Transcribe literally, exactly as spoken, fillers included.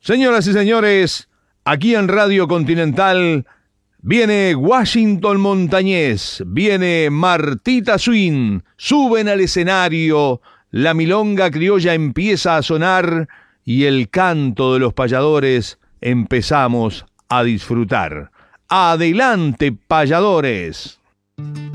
Señoras y señores, aquí en Radio Continental viene Washington Montañés, viene Martita Swing, suben al escenario, la milonga criolla empieza a sonar y el canto de los payadores empezamos a disfrutar. ¡Adelante, payadores!